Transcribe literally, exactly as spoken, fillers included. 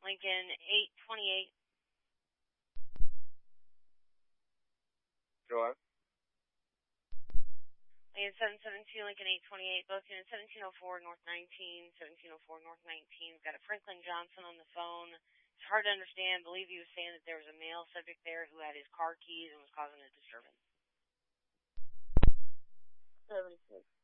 Lincoln eight twenty-eight. Go on. Lincoln seven seven two, Lincoln eight twenty-eight, both units seventeen oh four North nineteen, seventeen oh four North nineteen. We've got a Franklin Johnson on the phone. It's hard to understand. I believe he was saying that there was a male subject there who had his car keys and was causing a disturbance. seventy-six.